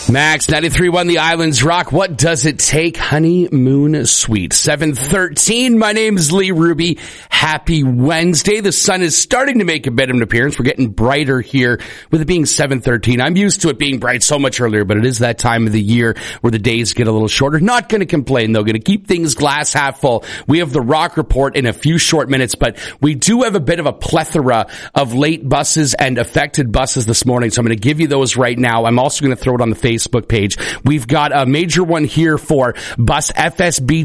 Max 93.1 The Islands Rock. What does it take? Honeymoon Suite. 7:13. My name is Lee Ruby. Happy Wednesday. The sun is starting to make a bit of an appearance. We're getting brighter here with it being 7:13. I'm used to it being bright so much earlier, but it is that time of the year where the days get a little shorter. Not going to complain though. Going to keep things glass half full. We have the Rock Report in a few short minutes, but we do have a bit of a plethora of late buses and affected buses this morning. So I'm going to give you those right now. I'm also going to throw it on the Facebook page. We've got a major one here for bus FSB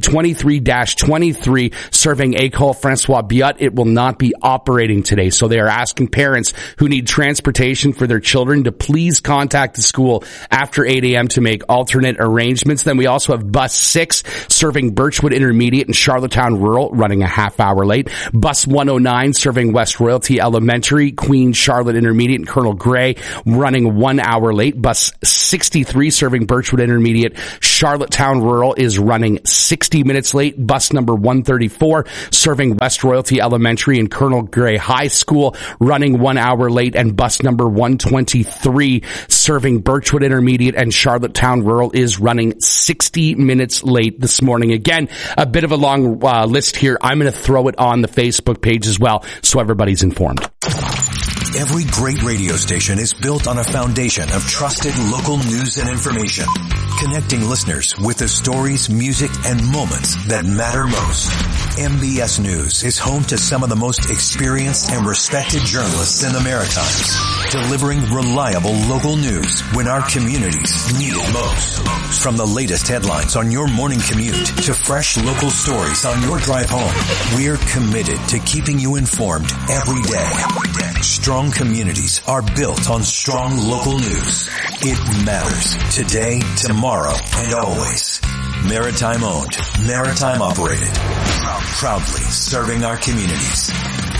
23-23 serving École François Biot. It will not be operating today. So they are asking parents who need transportation for their children to please contact the school after 8 a.m. to make alternate arrangements. Then we also have bus 6 serving Birchwood Intermediate and Charlottetown Rural running a half hour late. Bus 109 serving West Royalty Elementary, Queen Charlotte Intermediate and Colonel Gray running 1 hour late. Bus 63 serving Birchwood Intermediate, Charlottetown Rural is running 60 minutes late. Bus number 134 serving West Royalty Elementary and Colonel Gray High School running 1 hour late. And bus number 123 serving Birchwood Intermediate and Charlottetown Rural is running 60 minutes late this morning. Again, a bit of a long list here. I'm going to throw it on the Facebook page as well so everybody's informed. Every great radio station is built on a foundation of trusted local news and information, connecting listeners with the stories, music, and moments that matter most. MBS News is home to some of the most experienced and respected journalists in the Maritimes, delivering reliable local news when our communities need it most. From the latest headlines on your morning commute to fresh local stories on your drive home, we're committed to keeping you informed every day. Strong communities are built on strong local news. It matters today, tomorrow, and always. Maritime owned, maritime operated. Proudly serving our communities.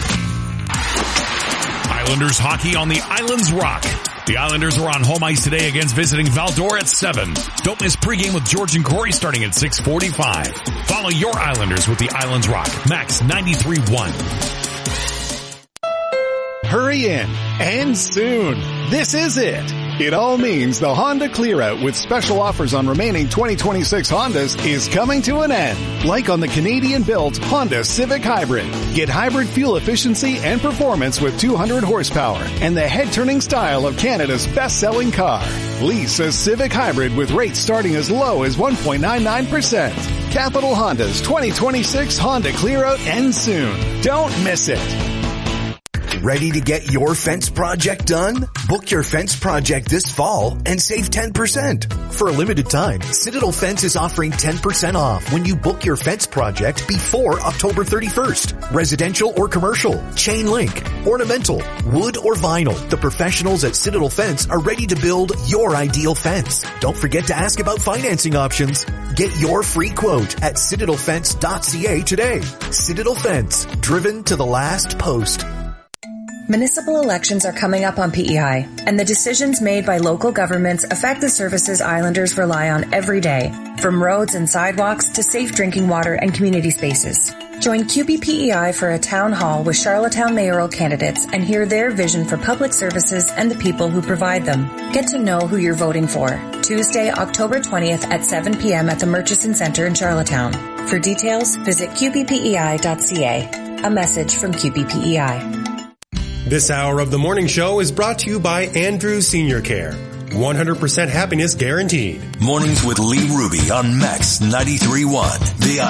Islanders hockey on the Islands Rock. The Islanders are on home ice today against visiting Val-d'Or at 7. Don't miss pregame with George and Corey starting at 6:45. Follow your Islanders with the Islands Rock. Max 93.1. Hurry in, and soon. This is it. It all means the Honda Clear-Out with special offers on remaining 2026 Hondas is coming to an end. Like on the Canadian-built Honda Civic Hybrid. Get hybrid fuel efficiency and performance with 200 horsepower and the head-turning style of Canada's best-selling car. Lease a Civic Hybrid with rates starting as low as 1.99%. Capital Honda's 2026 Honda Clear-Out ends soon. Don't miss it. Ready to get your fence project done? Book your fence project this fall and save 10%. For a limited time, Citadel Fence is offering 10% off when you book your fence project before October 31st. Residential or commercial, chain link, ornamental, wood or vinyl. The professionals at Citadel Fence are ready to build your ideal fence. Don't forget to ask about financing options. Get your free quote at citadelfence.ca today. Citadel Fence, driven to the last post. Municipal elections are coming up on PEI, and the decisions made by local governments affect the services Islanders rely on every day, from roads and sidewalks to safe drinking water and community spaces. Join QBPEI for a town hall with Charlottetown mayoral candidates and hear their vision for public services and the people who provide them. Get to know who you're voting for. Tuesday, October 20th at 7 p.m. at the Murchison Centre in Charlottetown. For details, visit qbpei.ca. A message from QBPEI. This hour of the morning show is brought to you by Andrew Senior Care. 100% happiness guaranteed. Mornings with Lee Ruby on Max 93.1. The